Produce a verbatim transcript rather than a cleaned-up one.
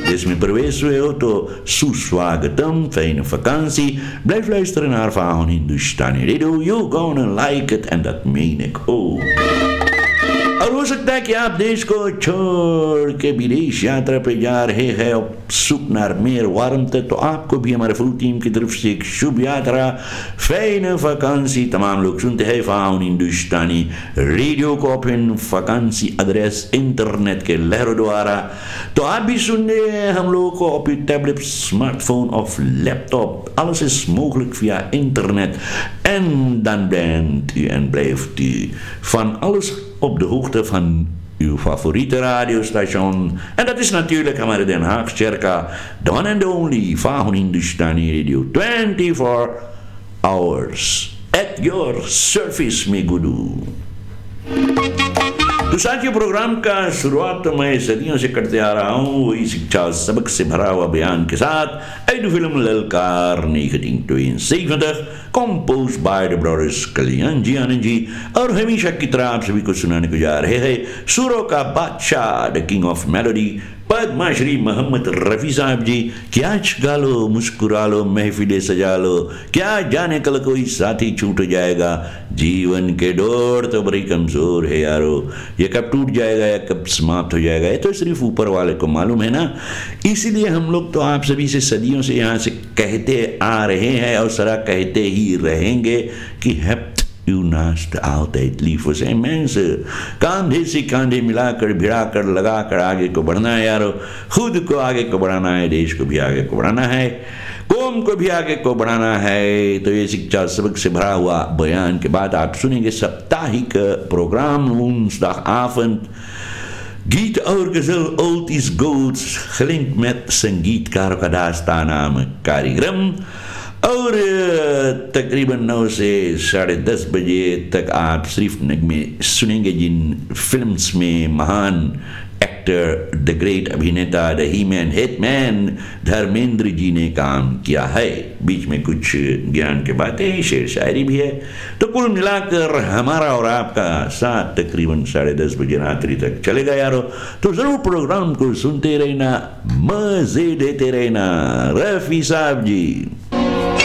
देश में प्रवेश हुए हो तो सुस्वागतम, fijne vakantie. Blijf luisteren naar Van Hindustani Radio. You're gonna like it and dat meen ik ook. और हो सकता है कि आप देश को छोड़ के विदेश यात्रा पे जा रहे हैं और सुकनार मेर वारम तक, तो आपको भी हमारे फुल टीम की तरफ से एक शुभ यात्रा, फैन वैकेंसी। तमाम लोग सुनते हैं फाउन हिंदुस्तानी रेडियो को ओपन वैकेंसी एड्रेस इंटरनेट के लहरों द्वारा, तो आप भी सुन रहे हैं हम लोगों को op je tablet, smartphone of laptop. Alles is mogelijk via internet. En dan bent u en blijft u van alles op de hoogte van uw favoriete radiostation. En dat is natuurlijk hamaरे Den Haag Cerca, the one and only Van Hindustani Radio, twenty-four hours at your service, me गुरु। तो साथियों, programme का शुरुआत तो मैं सदियों से करते आ रहा हूँ, वही शिक्षा सबक से भरा हुआ बयान के साथ। uit de film Lelkar negentien tweeënzeventig, composed by the brothers Kalyanji Anandji, और हमेशा की तरह आप सभी को सुनाने को जा रहे हैं सुरों का बादशाह, the king of melody, Padma Shri Mohammad Rafi साहब जी। क्या गा लो, मुस्कुरा लो, महफिले सजा लो, क्या जाने कल कोई साथी छूट जाएगा, जीवन के डोर तो बड़ी कमजोर है यारो, ये कब टूट जाएगा या कब समाप्त हो जाएगा, ये तो सिर्फ ऊपर वाले को मालूम है ना। इसीलिए हम लोग तो आप सभी से सदियों से यहाँ से कहते आ रहे हैं और सरा कहते ही रहेंगे कि hebt u naast altijd lief voor zijn mensen। कांधे से कांधे मिलाकर भिड़ाकर लगाकर आगे को बढ़ना है यारो, खुद को आगे को बढ़ाना है, देश को भी आगे को बढ़ाना है, कौम को भी आगे को बढ़ाना है। तो ये शिक्षा सबक से भरा हुआ बयान के बाद आप सुनेंगे साप्ताहिक प्रोग्राम woensdagavond गीत और गजल old is gold, gelinkt met संगीतकारों का दास्ताना कार्यक्रम। और तकरीबन नौ से साढ़े दस बजे तक आप सिर्फ नगमे सुनेंगे जिन फिल्म्स में महान एक्टर, द ग्रेट अभिनेता, the he man hitman Dharmendra ji ने काम किया है। बीच में कुछ ज्ञान के बातें, शेर शायरी भी है। तो कुल मिलाकर हमारा और आपका साथ तकरीबन साढ़े दस बजे रात्रि तक चलेगा यारो। तो जरूर प्रोग्राम को सुनते रहना, मजे देते रहना। रफी साहब जी।